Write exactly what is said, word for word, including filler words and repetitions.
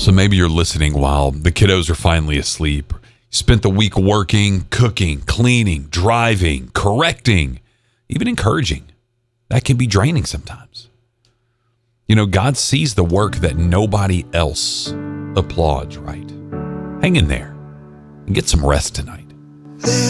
So maybe you're listening while the kiddos are finally asleep. You spent the week working, cooking, cleaning, driving, correcting, even encouraging. That can be draining sometimes. You know, God sees the work that nobody else applauds, right? Hang in there and get some rest tonight.